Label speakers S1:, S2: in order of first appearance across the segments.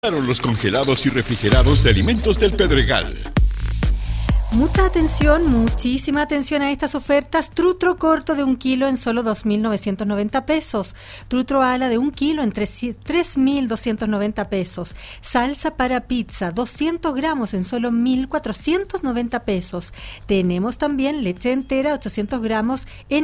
S1: Los congelados y refrigerados de Alimentos del Pedregal.
S2: Mucha atención, muchísima atención a estas ofertas. Trutro corto de 1 kilo en solo 2.990 pesos. Trutro ala de 1 kilo en 3.290 pesos. Salsa para pizza, 200 gramos en solo 1.490 pesos. Tenemos también leche entera, 800 gramos en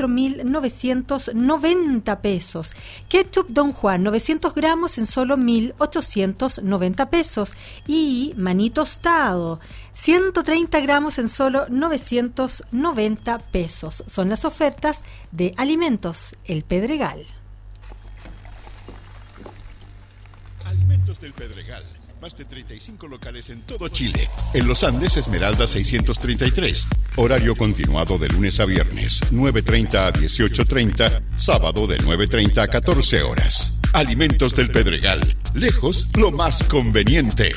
S2: 4.990 pesos. Ketchup Don Juan, 900 gramos en solo 1.890 pesos. Y maní tostado, 130 gramos en solo 990 pesos. Son las ofertas de Alimentos El Pedregal.
S1: Alimentos del Pedregal. Más de 35 locales en todo Chile. En Los Andes, Esmeralda 633. Horario continuado de lunes a viernes, 9:30 a 18:30. Sábado de 9:30 a 14 horas. Alimentos del Pedregal. Lejos, lo más conveniente.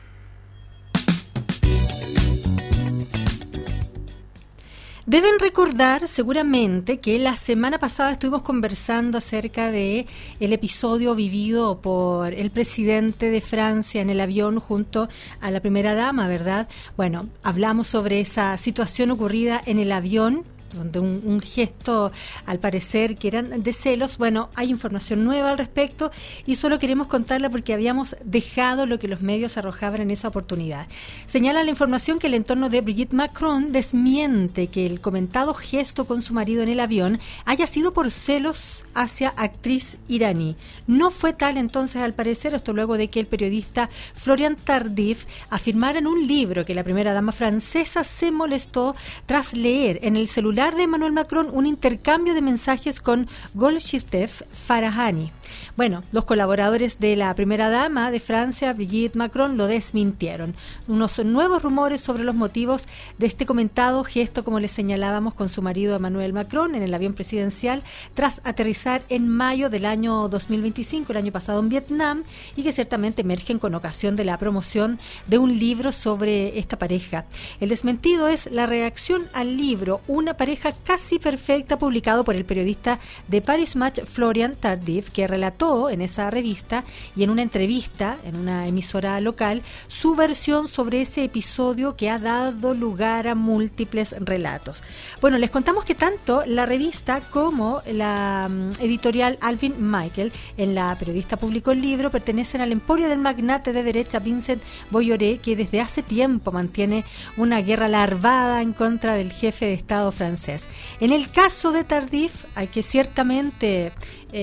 S2: Deben recordar seguramente que la semana pasada estuvimos conversando acerca de el episodio vivido por el presidente de Francia en el avión junto a la primera dama, ¿verdad? Bueno, hablamos sobre esa situación ocurrida en el avión, donde un gesto, al parecer, que eran de celos. Bueno, hay información nueva al respecto y solo queremos contarla porque habíamos dejado lo que los medios arrojaban en esa oportunidad. Señala la información que el entorno de Brigitte Macron desmiente que el comentado gesto con su marido en el avión haya sido por celos hacia actriz iraní. No fue tal entonces, al parecer, esto luego de que el periodista Florian Tardif afirmara en un libro que la primera dama francesa se molestó tras leer en el celular de Emmanuel Macron un intercambio de mensajes con Golshifteh Farahani. Bueno, los colaboradores de la primera dama de Francia, Brigitte Macron, lo desmintieron. Unos nuevos rumores sobre los motivos de este comentado gesto, como les señalábamos, con su marido Emmanuel Macron en el avión presidencial tras aterrizar en mayo del año 2025, el año pasado, en Vietnam, y que ciertamente emergen con ocasión de la promoción de un libro sobre esta pareja. El desmentido es la reacción al libro Una pareja casi perfecta, publicado por el periodista de Paris Match Florian Tardif, que relató en esa revista y en una entrevista en una emisora local su versión sobre ese episodio que ha dado lugar a múltiples relatos. Bueno, les contamos que tanto la revista como la editorial Alvin Michael, en la periodista publicó el libro, pertenecen al emporio del magnate de derecha Vincent Bolloré, que desde hace tiempo mantiene una guerra larvada en contra del jefe de Estado francés. En el caso de Tardif, al que ciertamente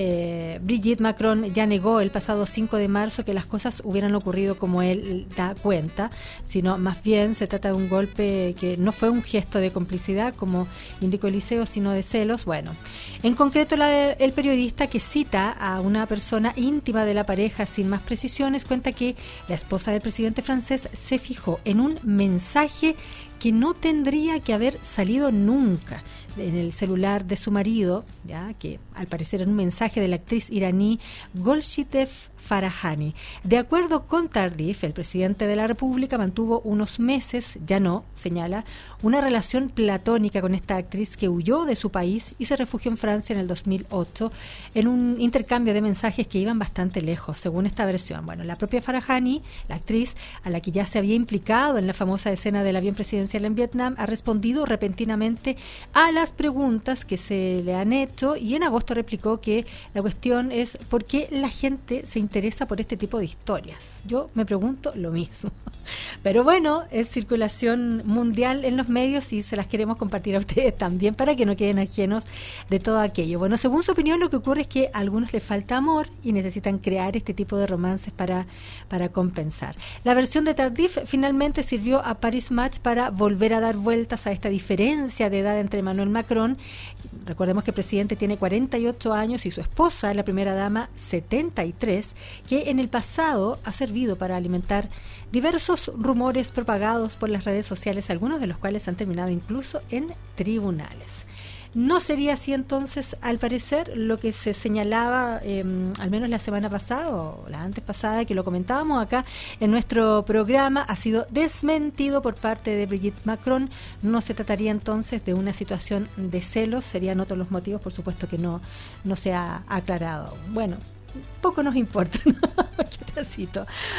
S2: Brigitte Macron ya negó el pasado 5 de marzo que las cosas hubieran ocurrido como él da cuenta, sino más bien se trata de un golpe que no fue un gesto de complicidad, como indicó Eliseo, sino de celos. Bueno, en concreto el periodista, que cita a una persona íntima de la pareja sin más precisiones, cuenta que la esposa del presidente francés se fijó en un mensaje que no tendría que haber salido nunca en el celular de su marido, ya que al parecer era un mensaje de la actriz iraní Golshifteh Farahani. De acuerdo con Tardif, el presidente de la República mantuvo unos meses, ya no, señala, una relación platónica con esta actriz que huyó de su país y se refugió en Francia en el 2008 en un intercambio de mensajes que iban bastante lejos, según esta versión. Bueno, la propia Farahani, la actriz a la que ya se había implicado en la famosa escena del avión presidencial en Vietnam, ha respondido repentinamente a las preguntas que se le han hecho y en agosto replicó que la cuestión es por qué la gente se interesa por este tipo de historias. Yo me pregunto lo mismo. Pero bueno, es circulación mundial en los medios y se las queremos compartir a ustedes también para que no queden ajenos de todo aquello. Bueno, según su opinión, lo que ocurre es que a algunos les falta amor y necesitan crear este tipo de romances para compensar. La versión de Tardif finalmente sirvió a Paris Match para volver a dar vueltas a esta diferencia de edad entre Emmanuel Macron. Recordemos que el presidente tiene 48 años y su esposa, la primera dama, 73, que en el pasado ha servido para alimentar diversos rumores propagados por las redes sociales, algunos de los cuales han terminado incluso en tribunales. No sería así entonces, al parecer, lo que se señalaba, al menos la semana pasada o la antes pasada, que lo comentábamos acá en nuestro programa, ha sido desmentido por parte de Brigitte Macron. No se trataría entonces de una situación de celos, serían otros los motivos, por supuesto que no se ha aclarado. Bueno, poco nos importa, ¿no? Qué tacito.